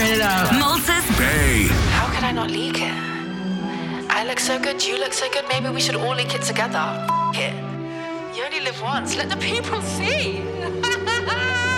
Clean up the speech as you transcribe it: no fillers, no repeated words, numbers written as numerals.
Malta's Bay. How could I not leak it? I look so good, you look so good, maybe we should all leak it together. F it. You only live once, let the people see.